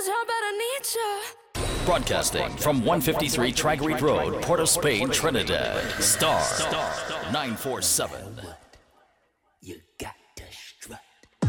Broadcasting from 153 Tragreed Road, Port of Spain, Trinidad. Star 947. You got to strut.